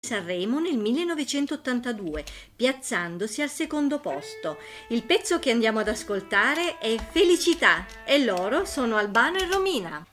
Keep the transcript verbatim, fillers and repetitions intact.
Sanremo nel millenovecentottantadue, piazzandosi al secondo posto. Il pezzo che andiamo ad ascoltare è Felicità e loro sono Albano e Romina.